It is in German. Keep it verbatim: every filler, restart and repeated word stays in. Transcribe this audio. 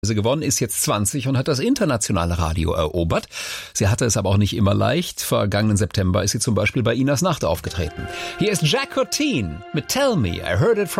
gewonnen, ist jetzt zwanzig und hat das internationale Radio erobert. Sie hatte es aber auch nicht immer leicht. Vergangenen September ist sie zum Beispiel bei Inas Nacht aufgetreten. Hier ist Jack Curtin mit Tell Me, I Heard It From